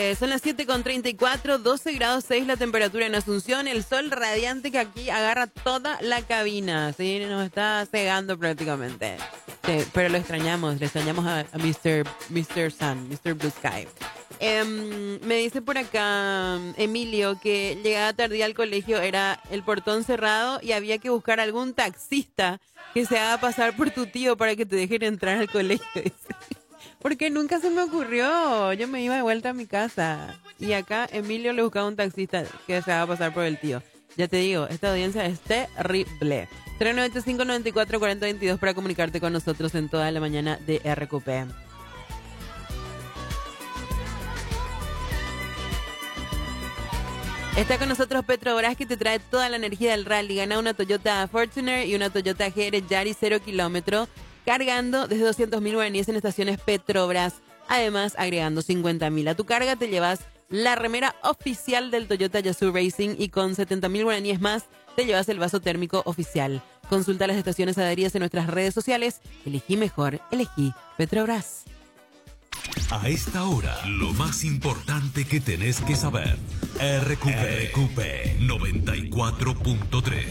Son las 7:34, 12 grados 6 la temperatura en Asunción, el sol radiante que aquí agarra toda la cabina, ¿sí? Nos está cegando prácticamente. Sí, pero le extrañamos a Mr. Sun, Mr. Blue Sky. Me dice por acá Emilio que llegada tardía al colegio era el portón cerrado y había que buscar algún taxista que se haga pasar por tu tío para que te dejen entrar al colegio. Porque nunca se me ocurrió. Yo me iba de vuelta a mi casa. Y acá Emilio le buscaba un taxista que se haga pasar por el tío. Ya te digo, esta audiencia es terrible. 395-94-40-22 para comunicarte con nosotros en toda la mañana de RQP. Está con nosotros Petrobras, que te trae toda la energía del rally. Gana una Toyota Fortuner y una Toyota GR Yaris 0 kilómetro, cargando desde 200.000 guaraníes en estaciones Petrobras. Además, agregando 50.000 a tu carga, te llevas la remera oficial del Toyota Yasu Racing y con 70.000 guaraníes más, te llevas el vaso térmico oficial. Consulta las estaciones adheridas en nuestras redes sociales. Elegí mejor, elegí Petrobras. A esta hora, lo más importante que tenés que saber. RQP 94.3.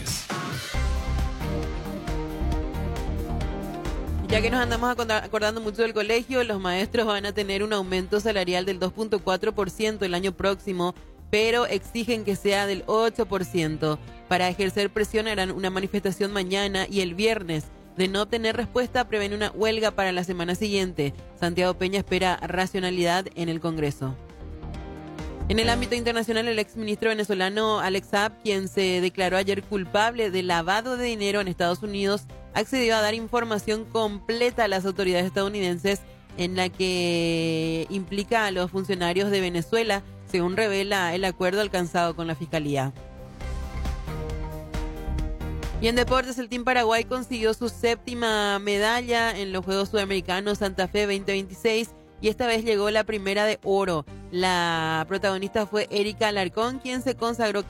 Ya que nos andamos acordando mucho del colegio, los maestros van a tener un aumento salarial del 2.4% el año próximo, pero exigen que sea del 8%. Para ejercer presión harán una manifestación mañana y el viernes. De no tener respuesta, prevén una huelga para la semana siguiente. Santiago Peña espera racionalidad en el Congreso. En el ámbito internacional, el exministro venezolano Alex Saab, quien se declaró ayer culpable de lavado de dinero en Estados Unidos, accedió a dar información completa a las autoridades estadounidenses en la que implica a los funcionarios de Venezuela, según revela el acuerdo alcanzado con la Fiscalía. Y en deportes, el Team Paraguay consiguió su 7ª medalla en los Juegos Sudamericanos Santa Fe 2026 y esta vez llegó la primera de oro. La protagonista fue Erika Alarcón, quien se consagró